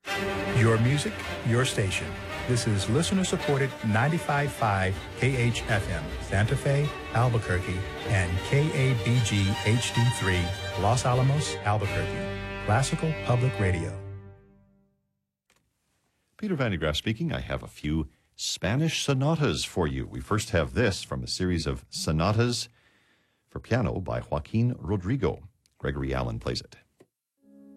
Your music, your station. This is listener-supported 95.5 KHFM, Santa Fe, Albuquerque, and KABG HD3, Los Alamos, Albuquerque. Classical Public Radio. Peter Van de Graaff speaking. I have a few Spanish sonatas for you. We first have this from a series of sonatas for piano by Joaquin Rodrigo. Gregory Allen plays it.